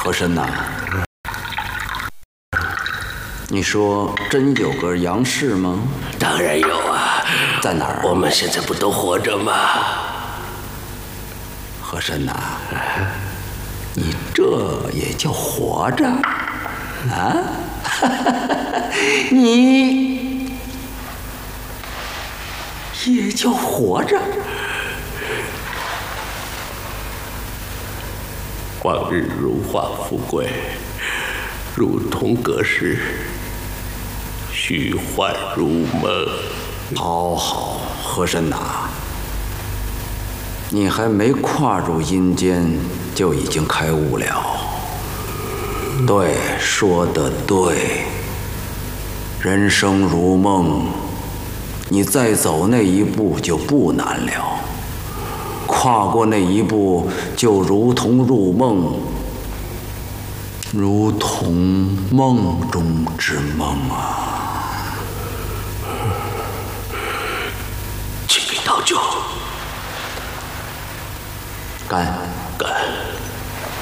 和珅呐，你说真有个杨氏吗？ 当然有啊， 在哪儿？ 我们现在不都活着吗？ 和珅呐，你这也叫活着啊？你也叫活着？ 往日荣华富贵，如同隔世，虚幻如梦。 好好，和珅呐，你还没跨入阴间，就已经开悟了。对，说得对。人生如梦，你再走那一步就不难了。跨过那一步，就如同入梦，如同梦中之梦啊！ 请给倒酒。 干！ 干！